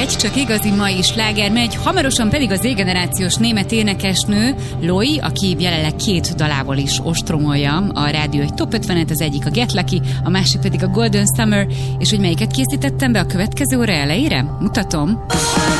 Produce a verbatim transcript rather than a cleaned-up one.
egy, csak igazi mai sláger megy, hamarosan pedig az Z-generációs német énekesnő Loi, aki jelenleg két dalával is ostromolja a rádió egy top ötvenet, az egyik a Get Lucky, a másik pedig a Golden Summer, és hogy melyiket készítettem be a következő óra elejére? Mutatom.